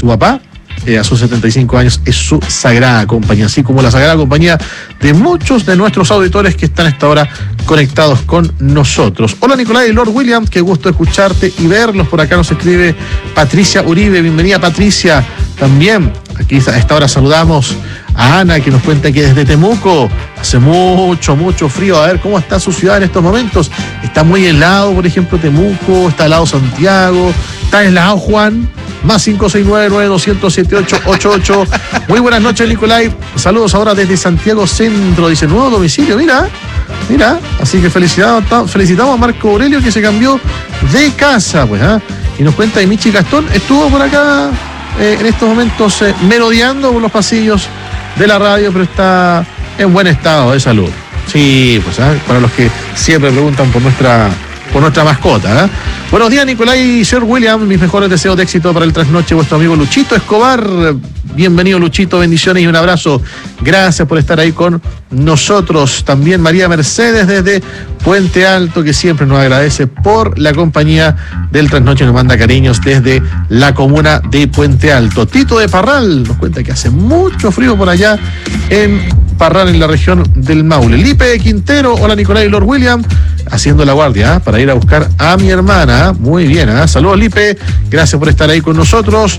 su papá, a sus 75 años, es su sagrada compañía, así como la sagrada compañía de muchos de nuestros auditores que están a esta hora conectados con nosotros. Hola Nicolás y Lord William, qué gusto escucharte y verlos. Por acá nos escribe Patricia Uribe, bienvenida Patricia. También aquí a esta hora saludamos a Ana, que nos cuenta que desde Temuco hace mucho frío. A ver cómo está su ciudad en estos momentos. Está muy helado, por ejemplo, Temuco, está helado Santiago, está helado Juan. Más 569-9200-7888. Muy buenas noches, Nicolai. Saludos ahora desde Santiago Centro. Dice, nuevo domicilio, mira. Así que felicitamos a Marco Aurelio, que se cambió de casa, pues, ¿eh? Y nos cuenta que Michi Gastón estuvo por acá en estos momentos merodeando por los pasillos de la radio, pero está en buen estado de salud. Sí, pues, para los que siempre preguntan por nuestra mascota. Buenos días, Nicolás y Sir William. Mis mejores deseos de éxito para el trasnoche. Vuestro amigo Luchito Escobar. Bienvenido, Luchito. Bendiciones y un abrazo. Gracias por estar ahí con nosotros. También María Mercedes desde Puente Alto, que siempre nos agradece por la compañía del trasnoche. Nos manda cariños desde la comuna de Puente Alto. Tito de Parral nos cuenta que hace mucho frío por allá en Parral, en la región del Maule. Lipe Quintero. Hola, Nicolás y Lord William. Haciendo la guardia para ir a buscar a mi hermana. Muy bien, saludos, Lipe. Gracias por estar ahí con nosotros.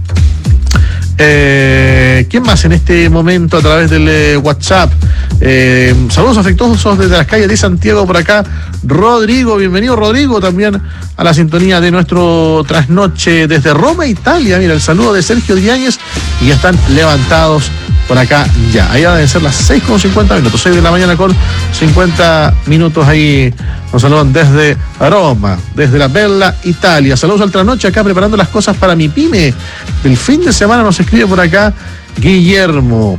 ¿Quién más en este momento a través del WhatsApp? Saludos afectuosos desde las calles de Santiago. Por acá, Rodrigo. Bienvenido, Rodrigo, también a la sintonía de nuestro trasnoche desde Roma, Italia. Mira, el saludo de Sergio Diáñez, y ya están levantados por acá ya. Ahí deben ser las 6:50, 6 de la mañana con 50 minutos. Ahí nos saludan desde Roma, desde la Bella Italia. Saludos al trasnoche, acá preparando las cosas para mi pyme del fin de semana. Nos escribe por acá Guillermo.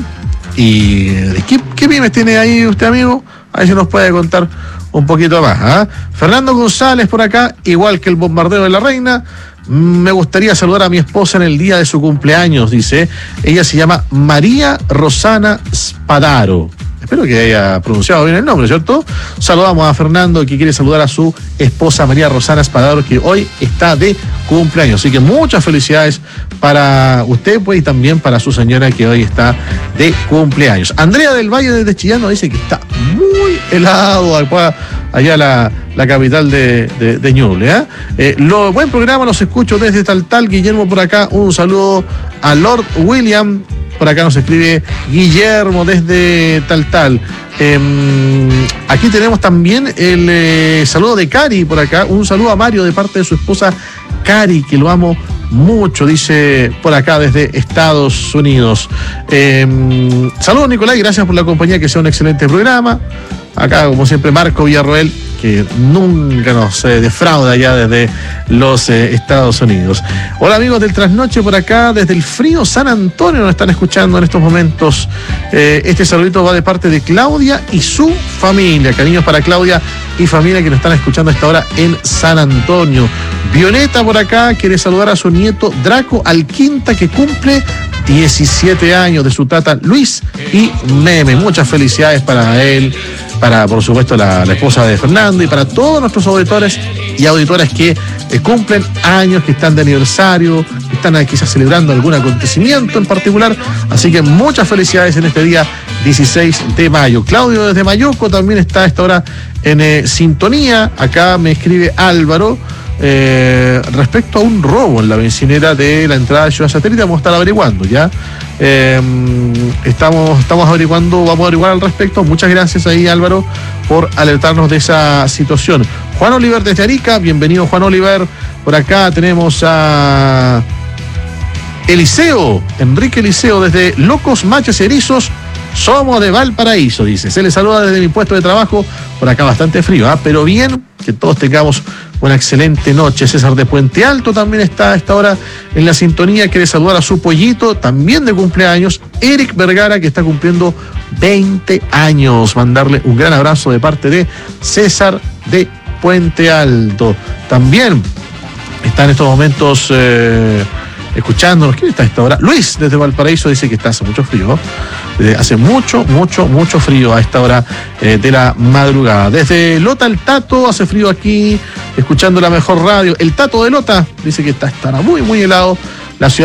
¿Y qué pymes tiene ahí usted, amigo? A ver si nos puede contar un poquito más. Fernando González por acá, igual que el bombardeo de la reina. Me gustaría saludar a mi esposa en el día de su cumpleaños, dice. Ella se llama María Rosana Spadaro. Espero que haya pronunciado bien el nombre, ¿cierto? Saludamos a Fernando, que quiere saludar a su esposa María Rosana Spadaro, que hoy está de cumpleaños. Así que muchas felicidades para usted, pues, y también para su señora, que hoy está de cumpleaños. Andrea del Valle desde Chillán nos dice que está muy helado allá la capital de Ñuble. Buen programa, los escucho desde Taltal. Guillermo por acá, un saludo a Lord William. Por acá nos escribe Guillermo desde Taltal. Aquí tenemos también el saludo de Cari por acá. Un saludo a Mario de parte de su esposa Cari, que lo amo mucho, dice por acá desde Estados Unidos. Saludos, Nicolás, y gracias por la compañía, que sea un excelente programa. Acá, como siempre, Marco Villarroel, que nunca nos defrauda allá desde los Estados Unidos. Hola, amigos del Trasnoche, por acá desde el frío San Antonio nos están escuchando en estos momentos. Este saludito va de parte de Claudia y su familia. Cariños para Claudia y familia, que nos están escuchando a esta hora en San Antonio. Violeta por acá quiere saludar a su nieto Draco Alquinta, que cumple 17 años, de su tata Luis y Meme. Muchas felicidades para él, para, por supuesto, la esposa de Fernando, y para todos nuestros auditores y auditoras que cumplen años, que están de aniversario, que están quizás celebrando algún acontecimiento en particular. Así que muchas felicidades en este día 16 de mayo. Claudio desde Mayuco también está a esta hora en sintonía. Acá me escribe Álvaro respecto a un robo en la bencinera de la entrada de Ciudad Satélite. Vamos a estar averiguando ya. Estamos averiguando, vamos a averiguar al respecto. Muchas gracias ahí, Álvaro, por alertarnos de esa situación. Juan Oliver desde Arica, bienvenido, Juan Oliver. Por acá tenemos a Eliseo, Enrique Eliseo desde Locos Machos Erizos. Somos de Valparaíso, dice. Se les saluda desde mi puesto de trabajo. Por acá bastante frío, pero bien, que todos tengamos una excelente noche. César de Puente Alto también está a esta hora en la sintonía. Quiere saludar a su pollito, también de cumpleaños, Eric Vergara, que está cumpliendo 20 años. Mandarle un gran abrazo de parte de César de Puente Alto. También está en estos momentos escuchándonos. ¿Quién está a esta hora? Luis desde Valparaíso dice que está hace mucho frío. Hace mucho frío a esta hora de la madrugada. Desde Lota el Tato, hace frío aquí, escuchando la mejor radio. El Tato de Lota dice que estará muy helado la ciudad